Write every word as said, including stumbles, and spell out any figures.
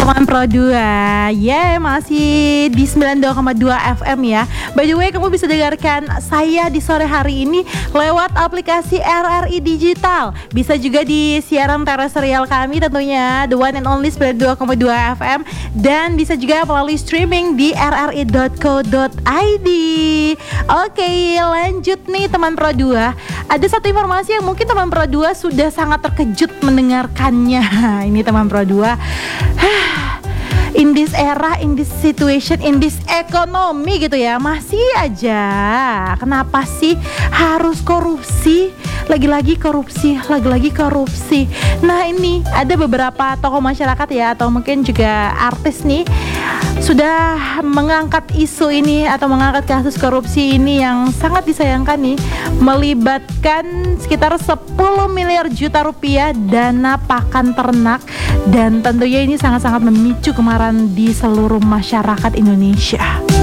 Teman Pro dua, ya yeah, masih di sembilan puluh dua koma dua F M ya. By the way, kamu bisa dengarkan saya di sore hari ini lewat aplikasi R R I Digital. Bisa juga di siaran terestrial kami tentunya, the one and only sembilan puluh dua koma dua F M. Dan bisa juga melalui streaming di r r i dot co dot i d. Oke, lanjut nih teman Pro dua. Ada satu informasi yang mungkin teman Pro dua sudah sangat terkejut mendengarkannya. Ini teman Pro dua. In this era, in this situation, in this economy gitu ya, masih aja kenapa sih harus korupsi? Lagi-lagi korupsi, lagi-lagi korupsi. Nah ini ada beberapa tokoh masyarakat ya, atau mungkin juga artis nih, sudah mengangkat isu ini atau mengangkat kasus korupsi ini yang sangat disayangkan nih, melibatkan sekitar sepuluh miliar juta rupiah dana pakan ternak, dan tentunya ini sangat-sangat memicu kemarahan di seluruh masyarakat Indonesia.